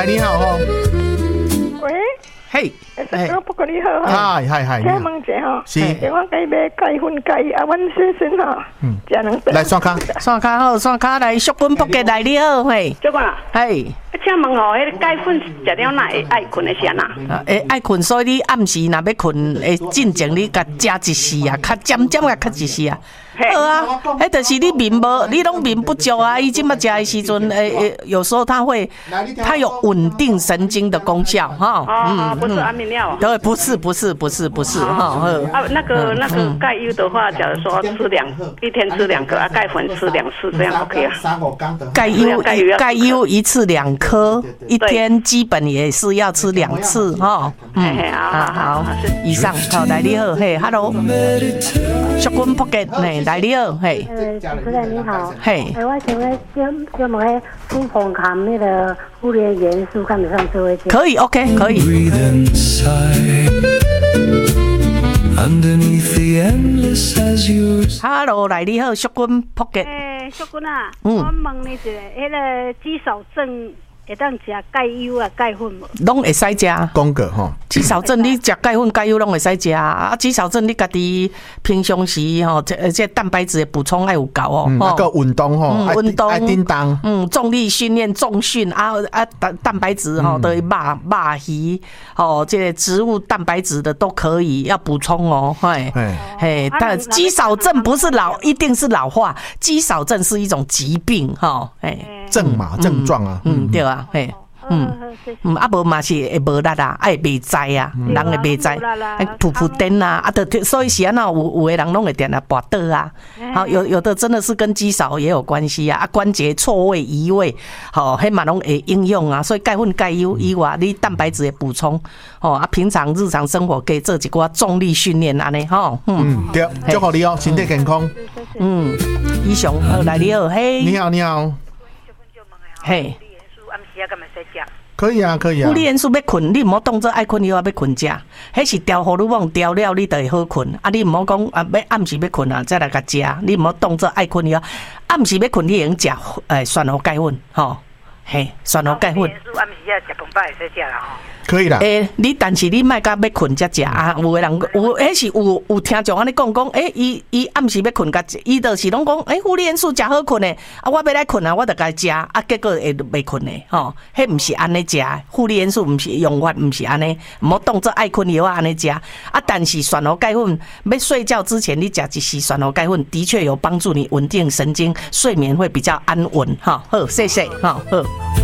你好哦。 喂， 嘿， 不过你好哈。 嗨， 请问一下哈， 是， 我该买钙粉钙啊，阮先生哈，才能来刷卡， 刷卡好，刷卡来，淑君福吉来你好，嘿， 这个啦， 嘿， 请问吼，迄个钙粉食了哪会爱困的啥呐？ 爱困，所以你暗时若要困，进前你甲食一丝啊，较渐渐啊，较一丝啊。好啊，迄就是你面无，你拢面不足啊。伊即马食的时阵，有时候它有稳定神经的功效，哈。 不是安眠药。 对，不是，哈。 那个钙优的话，假如说一天吃2个啊，钙粉吃2次，这样 OK 啊？ 钙优1次2颗，一天基本也是要吃2次，哈。好，以上好，来你好，嘿 ，Hello， 淑君福吉，嘿。来你好，嘿。 主持人你好， 嘿。 我想问，就问迄富红含那个互联元素，看得上社会？ 可以 ，OK， 可以。Hello， 来你好，淑君福吉。 淑君啊，我问你一个，迄个肌少症。会当食钙优啊、钙粉无？ 拢会使食。 讲过吼， 肌少症你食钙粉、钙优拢会使食啊。肌少症你家己平常时吼，这蛋白质的补充要有够哦。 那个运动吼， 运动爱叮当。 重力训练、重训蛋白质吼，对肉鱼哦，这个植物蛋白质的都可以要补充哦。嘿，但肌少症不是一定是老化，肌少症是一种疾病哈。 症状啊。 对啊。嘿，啊无嘛是会无力啊，会袂知啊，人会袂知，扑扑颠啊，所以是安那有的人拢会点啊跋倒啊，好有的真的是跟肌少也有关系啊，关节错位移位，好，迄嘛拢会应用啊，所以钙粉钙优以外，你蛋白质的补充，平常日常生活可以做一寡重力训练安尼吼， 对，祝福你哦，身体健康。 以上来你好，嘿， 你好， 嘿。 可以啊。 负离元素要困，你唔好当作爱困以后要困食，迄是调荷尔蒙调了，你就会好困。你唔好讲要暗时要困啊，再来甲食，你唔好当作爱困以后，暗时要困，你用食酸和钙粉，吼，嘿，酸和钙粉。 暗时要食2摆会使食啦吼。 可以啦。 你但是你莫甲要困才食啊。有的人迄是有听众安尼讲，伊暗时要困甲，伊就是拢讲，负离元素食好困的，我要来困啊，我就甲食啊，结果会袂困的，吼，迄毋是安尼食，负离元素毋是用法，毋是安尼，毋好当作爱困药安尼食啊。但是酸和钙粉，要睡觉之前你食一丝酸和钙粉，的确有帮助你稳定神经，睡眠会比较安稳，哈。好，谢谢，好。